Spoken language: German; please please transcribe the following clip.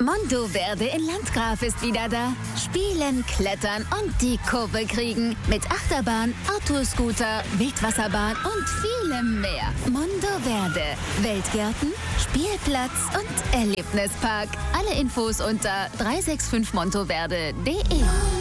Mondoverde in Landgraf ist wieder da. Spielen, klettern und die Kurve kriegen. Mit Achterbahn, Autoscooter, Wildwasserbahn und vielem mehr. Mondoverde. Weltgärten, Spielplatz und Erlebnispark. Alle Infos unter 365montoverde.de.